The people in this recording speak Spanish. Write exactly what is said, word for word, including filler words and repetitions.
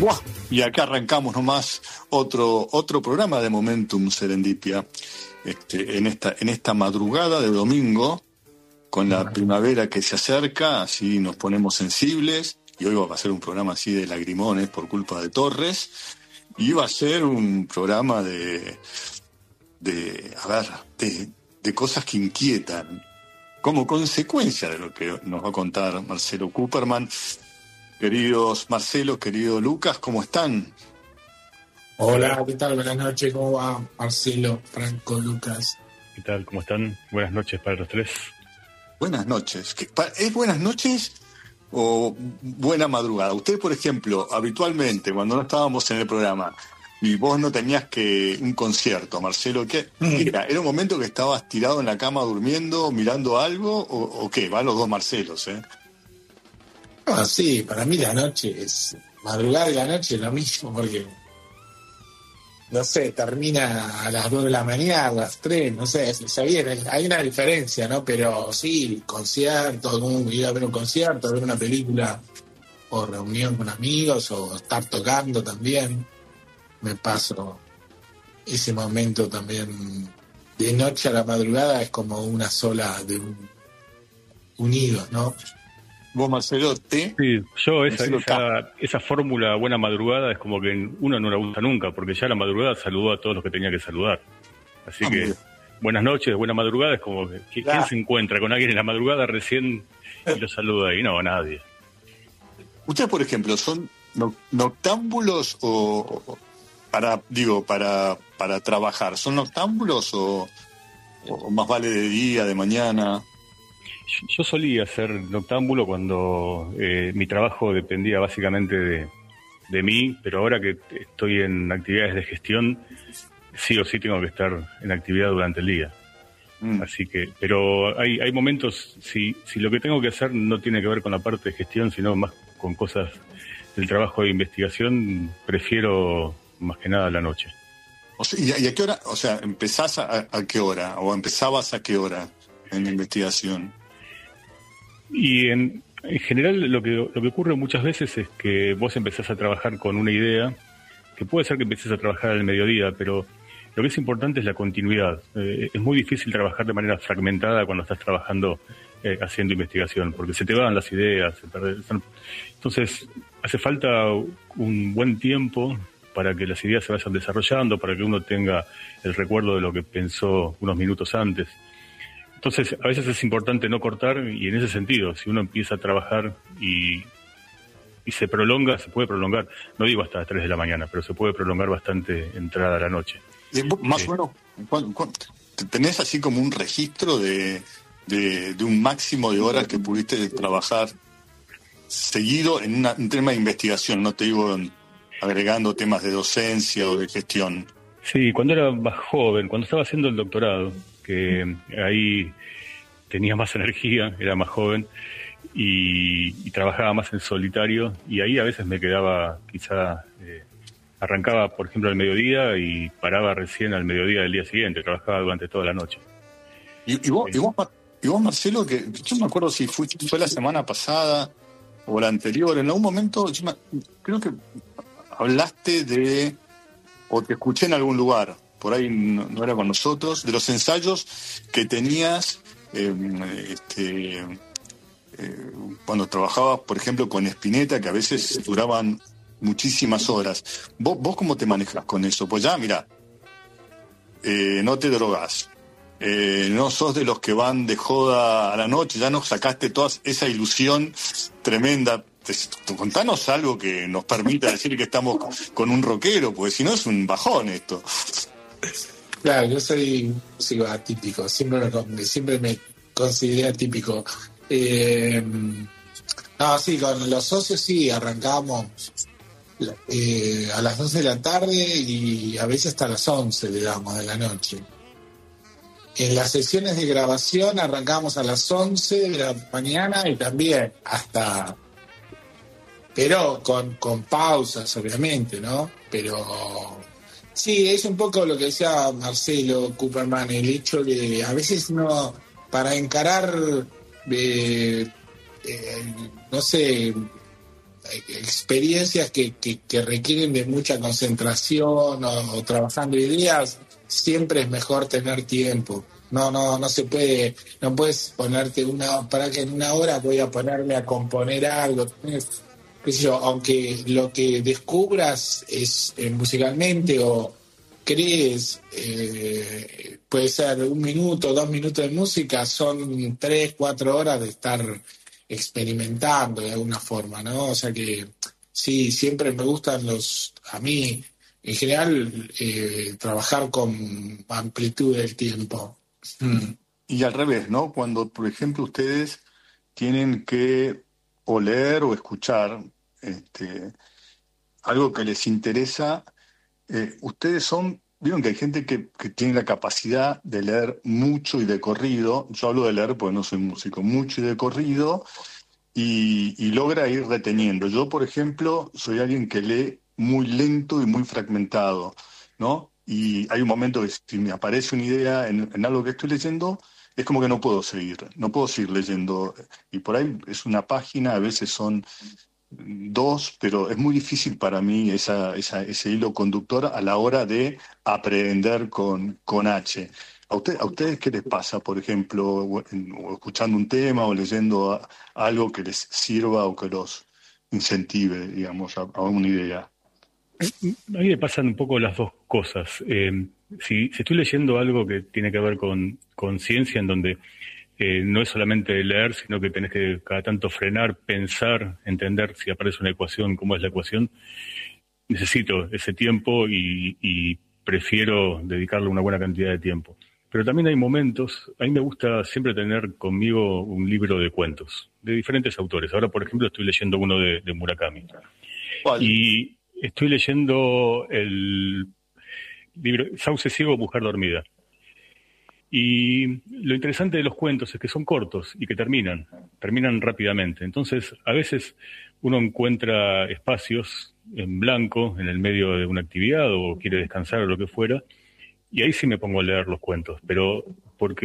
¡Buah! Y acá arrancamos nomás otro, otro programa de Momentum Serendipia. Este, en esta, en esta madrugada de domingo, con la primavera que se acerca, así nos ponemos sensibles. Y hoy va a ser un programa así de lagrimones por culpa de Torres. Y va a ser un programa de, de a ver, de, de cosas que inquietan, como consecuencia de lo que nos va a contar Marcelo Cooperman. Queridos Marcelo, querido Lucas, ¿cómo están? Hola, ¿qué tal? Buenas noches, ¿cómo va Marcelo, Franco, Lucas? ¿Qué tal? ¿Cómo están? Buenas noches para los tres. Buenas noches. ¿Es buenas noches o buena madrugada? Usted, por ejemplo, habitualmente, cuando no estábamos en el programa, y vos no tenías que un concierto, Marcelo, ¿qué era? ¿Era un momento que estabas tirado en la cama durmiendo, mirando algo, o, o qué? Van los dos Marcelos, ¿eh? Ah, sí, para mí la noche es... Madrugada y la noche es lo mismo, porque... No sé, termina a las dos de la mañana, a las tres, no sé, está bien, hay una diferencia, ¿no? Pero sí, concierto, ir a ver un concierto, ver una película, o reunión con amigos, o estar tocando también. Me paso ese momento también de noche a la madrugada, es como una sola de un, unidos, ¿no? Vos, Marcelo, ¿te? Sí, yo esa, esa, esa fórmula buena madrugada es como que uno no la usa nunca, porque ya la madrugada saludó a todos los que tenía que saludar. Así ah, que buenas noches, buena madrugada es como que ¿quién claro. se encuentra con alguien en la madrugada recién y lo saluda ahí? No, nadie. ¿Ustedes, por ejemplo, son noctámbulos o, o para, digo, para, para trabajar? ¿Son noctámbulos o, o más vale de día, de mañana? Yo solía ser noctámbulo cuando eh, mi trabajo dependía básicamente de, de mí, pero ahora que estoy en actividades de gestión, sí o sí tengo que estar en actividad durante el día. Mm. Así que, pero hay, hay momentos, si, si lo que tengo que hacer no tiene que ver con la parte de gestión, sino más con cosas del trabajo de investigación, prefiero más que nada la noche. O sea, ¿y a qué hora? O sea, ¿empezás a, a qué hora? ¿O empezabas a qué hora en la investigación? Y en, en general lo que, lo que ocurre muchas veces es que vos empezás a trabajar con una idea, que puede ser que empieces a trabajar al mediodía, pero lo que es importante es la continuidad. Eh, es muy difícil trabajar de manera fragmentada cuando estás trabajando eh, haciendo investigación, porque se te van las ideas. Se perden. Entonces, hace falta un buen tiempo para que las ideas se vayan desarrollando, para que uno tenga el recuerdo de lo que pensó unos minutos antes. Entonces, a veces es importante no cortar, y en ese sentido, si uno empieza a trabajar y, y se prolonga, se puede prolongar, no digo hasta las tres de la mañana, pero se puede prolongar bastante entrada a la noche. Más o menos, ¿tenés así como un registro de, de, de un máximo de horas que pudiste trabajar seguido en una, un tema de investigación? No te digo agregando temas de docencia o de gestión. Sí, cuando era más joven, cuando estaba haciendo el doctorado, que ahí tenía más energía, era más joven y, y trabajaba más en solitario, y ahí a veces me quedaba, quizá eh, arrancaba por ejemplo al mediodía y paraba recién al mediodía del día siguiente, trabajaba durante toda la noche. ¿Y, y, vos, eh, y, vos, y vos, Marcelo, que yo me acuerdo si fue, fue la semana pasada o la anterior, en algún momento yo me, creo que hablaste de, o te escuché en algún lugar, por ahí no, no era con nosotros, de los ensayos que tenías eh, este, eh, cuando trabajabas, por ejemplo, con Spinetta, que a veces duraban muchísimas horas. ¿Vos, vos cómo te manejas con eso? Pues ya, mira, eh, no te drogás, eh, no sos de los que van de joda a la noche, ya nos sacaste toda esa ilusión tremenda. Contanos algo que nos permita decir que estamos con un rockero, porque si no es un bajón esto. Claro, yo soy músico atípico, siempre me, siempre me consideré atípico. Eh, no, sí, con los socios sí, arrancábamos eh, a las doce de la tarde y a veces hasta las once, digamos, de la noche. En las sesiones de grabación arrancábamos a las once de la mañana y también hasta... Pero con, con pausas, obviamente, ¿no? Pero... Sí, es un poco lo que decía Marcelo Cooperman, el hecho de a veces no, para encarar, eh, eh, no sé, experiencias que, que, que requieren de mucha concentración o, o trabajando ideas, siempre es mejor tener tiempo. No, no, no se puede, no puedes ponerte una, para que en una hora voy a ponerme a componer algo. Tienes, qué sé yo, aunque lo que descubras es eh, musicalmente o crees, eh, puede ser un minuto, dos minutos de música, son tres, cuatro horas de estar experimentando de alguna forma, ¿no? O sea que sí, siempre me gustan los, a mí, en general, eh, trabajar con amplitud del tiempo. Mm. Y al revés, ¿no? Cuando, por ejemplo, ustedes tienen que o leer o escuchar este, algo que les interesa, eh, ustedes son, vieron que hay gente que, que tiene la capacidad de leer mucho y de corrido, yo hablo de leer porque no soy músico, mucho y de corrido, y, y logra ir reteniendo. Yo, por ejemplo, soy alguien que lee muy lento y muy fragmentado, ¿no? Y hay un momento que si me aparece una idea en, en algo que estoy leyendo, es como que no puedo seguir, no puedo seguir leyendo. Y por ahí es una página, a veces son dos, pero es muy difícil para mí esa, esa, ese hilo conductor a la hora de aprender con, con H. ¿A, usted, ¿A ustedes qué les pasa, por ejemplo, o, en- o escuchando un tema o leyendo a- algo que les sirva o que los incentive, digamos, a, a una idea? A mí me pasan un poco las dos cosas. Eh, si, si estoy leyendo algo que tiene que ver con, con ciencia, en donde eh, no es solamente leer, sino que tenés que cada tanto frenar, pensar, entender si aparece una ecuación, cómo es la ecuación, necesito ese tiempo y, y prefiero dedicarle una buena cantidad de tiempo. Pero también hay momentos, a mí me gusta siempre tener conmigo un libro de cuentos, de diferentes autores. Ahora, por ejemplo, estoy leyendo uno de, de Murakami. ¿Cuál? Y estoy leyendo el libro Sauce ciego, mujer dormida. Y lo interesante de los cuentos es que son cortos y que terminan, terminan rápidamente. Entonces, a veces uno encuentra espacios en blanco en el medio de una actividad o quiere descansar o lo que fuera, y ahí sí me pongo a leer los cuentos, pero porque